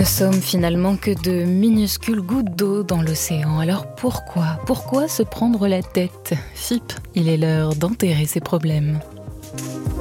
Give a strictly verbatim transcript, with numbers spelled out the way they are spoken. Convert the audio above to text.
ne sommes finalement que de minuscules gouttes d'eau dans l'océan. Alors pourquoi Pourquoi se prendre la tête ? F I P, il est l'heure d'enterrer ses problèmes.